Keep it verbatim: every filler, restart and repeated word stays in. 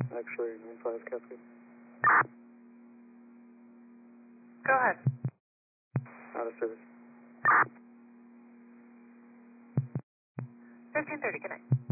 Actually, nine five Cascade. Go ahead. Out of service. fifteen thirty, good night.